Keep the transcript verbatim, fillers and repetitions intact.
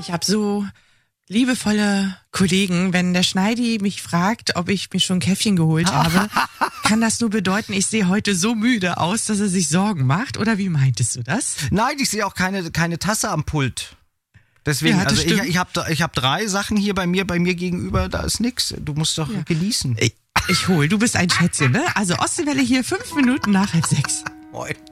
Ich habe so liebevolle Kollegen, wenn der Schneidi mich fragt, ob ich mir schon ein Käffchen geholt habe, kann das nur bedeuten, ich sehe heute so müde aus, dass er sich Sorgen macht? Oder wie meintest du das? Nein, ich sehe auch keine, keine Tasse am Pult. Deswegen, Ja, das also ich, stimmt. ich habe ich hab drei Sachen hier bei mir, bei mir gegenüber, da ist nix. Du musst doch Ja. genießen. Ich, ich hol, du bist ein Schätzchen, ne? Also Ostseewelle hier, fünf Minuten nach halb sechs. Moin.